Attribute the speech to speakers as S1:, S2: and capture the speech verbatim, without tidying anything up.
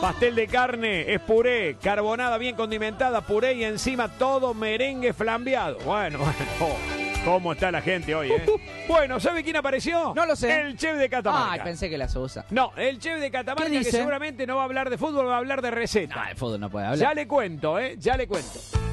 S1: Pastel de carne es puré, carbonada bien condimentada, puré y encima todo merengue flambeado. Bueno, bueno, ¿cómo está la gente hoy, eh? Bueno, ¿sabe quién apareció?
S2: No lo sé.
S1: El chef de Catamarca.
S2: Ay, pensé que la Sousa.
S1: No, el chef de Catamarca
S2: ¿Qué
S1: que
S2: dice?
S1: seguramente no va a hablar de fútbol, va a hablar de receta.
S2: No, de fútbol no puede hablar.
S1: Ya le cuento, ¿eh? Ya le cuento.